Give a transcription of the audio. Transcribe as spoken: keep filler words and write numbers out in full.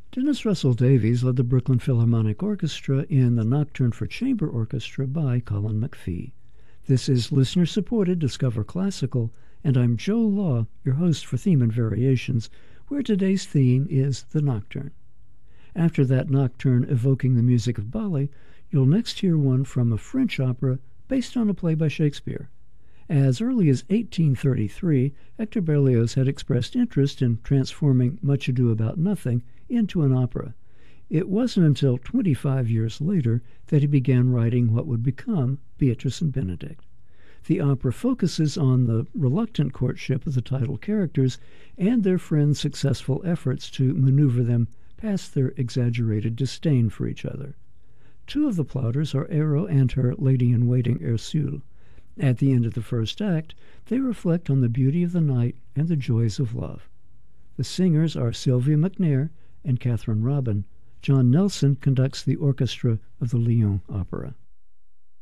Dennis Russell Davies led the Brooklyn Philharmonic Orchestra in the Nocturne for Chamber Orchestra by Colin McPhee. This is listener-supported Discover Classical, and I'm Joe Law, your host for Theme and Variations, where today's theme is the Nocturne. After that nocturne evoking the music of Bali, you'll next hear one from a French opera based on a play by Shakespeare. As early as eighteen thirty-three, Hector Berlioz had expressed interest in transforming Much Ado About Nothing into an opera. It wasn't until twenty-five years later that he began writing what would become Beatrice and Benedict. The opera focuses on the reluctant courtship of the title characters and their friends' successful efforts to maneuver them past their exaggerated disdain for each other. Two of the plotters are Ero and her lady-in-waiting Ursule. At the end of the first act, they reflect on the beauty of the night and the joys of love. The singers are Sylvia McNair and Catherine Robin. John Nelson conducts the orchestra of the Lyon Opera.